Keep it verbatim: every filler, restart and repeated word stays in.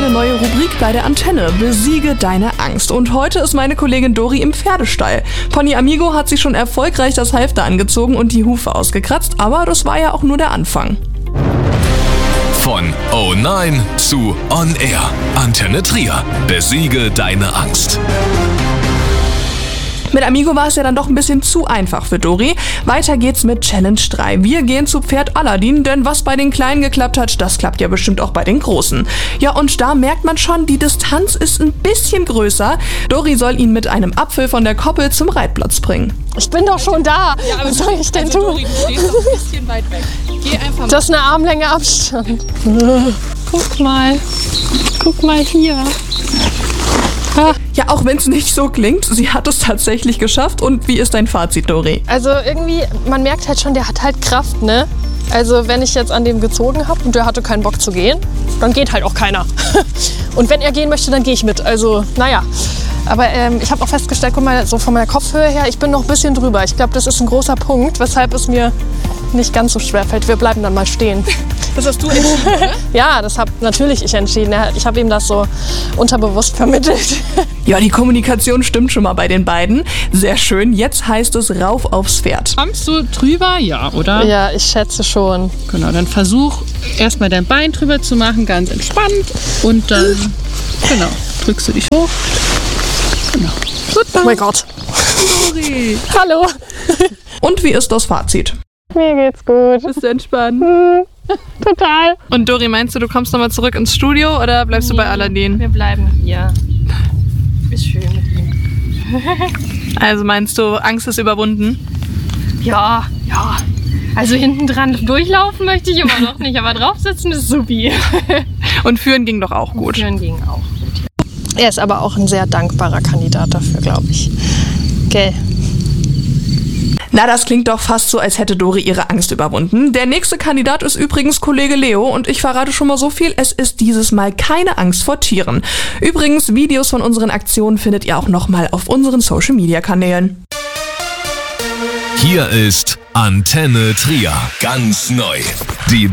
eine neue Rubrik bei der Antenne. Besiege deine Angst. Und heute ist meine Kollegin Dori im Pferdestall. Pony Amigo hat sich schon erfolgreich das Halfter angezogen und die Hufe ausgekratzt, aber das war ja auch nur der Anfang. Von Oh nein zu On Air. Antenne Trier. Besiege deine Angst. Mit Amigo war es ja dann doch ein bisschen zu einfach für Dori. Weiter geht's mit Challenge drei. Wir gehen zu Pferd Aladdin, denn was bei den Kleinen geklappt hat, das klappt ja bestimmt auch bei den Großen. Ja, und da merkt man schon, die Distanz ist ein bisschen größer. Dori soll ihn mit einem Apfel von der Koppel zum Reitplatz bringen. Ich bin doch schon da. Ja, aber was soll ich denn also tun? Dori, du stehst doch ein bisschen weit weg. Geh einfach mal. Das ist eine Armlänge Abstand. Guck mal. Guck mal hier. Ja, auch wenn es nicht so klingt, sie hat es tatsächlich geschafft. Und wie ist dein Fazit, Dori? Also irgendwie, man merkt halt schon, der hat halt Kraft, ne? Also wenn ich jetzt an dem gezogen habe und der hatte keinen Bock zu gehen, dann geht halt auch keiner. Und wenn er gehen möchte, dann gehe ich mit. Also, naja. Aber ähm, ich habe auch festgestellt, guck mal, so von meiner Kopfhöhe her, ich bin noch ein bisschen drüber. Ich glaube, das ist ein großer Punkt, weshalb es mir nicht ganz so schwer fällt. Wir bleiben dann mal stehen. Das hast du entschieden, oder? Ja, das habe natürlich ich entschieden. Ich habe ihm das so unterbewusst vermittelt. Ja, die Kommunikation stimmt schon mal bei den beiden. Sehr schön. Jetzt heißt es rauf aufs Pferd. Kommst du drüber? Ja, oder? Ja, ich schätze schon. Genau, dann versuch erstmal dein Bein drüber zu machen, ganz entspannt. Und dann, genau, drückst du dich hoch. Genau. Oh mein Gott. Dori. Hallo. Und wie ist das Fazit? Mir geht's gut. Bist du entspannt? Hm, total. Und Dori, meinst du, du kommst nochmal zurück ins Studio oder bleibst du bei Aladdin? Wir bleiben hier. Ist schön mit ihm. Also meinst du, Angst ist überwunden? Ja, ja. Also hinten dran durchlaufen möchte ich immer noch nicht, aber draufsitzen ist supi. Und führen ging doch auch gut. Führen ging auch gut. Er ist aber auch ein sehr dankbarer Kandidat dafür, glaube ich. Gell. Na, das klingt doch fast so, als hätte Dori ihre Angst überwunden. Der nächste Kandidat ist übrigens Kollege Leo und ich verrate schon mal so viel, es ist dieses Mal keine Angst vor Tieren. Übrigens, Videos von unseren Aktionen findet ihr auch nochmal auf unseren Social-Media-Kanälen. Hier ist Antenne Trier. Ganz neu. Die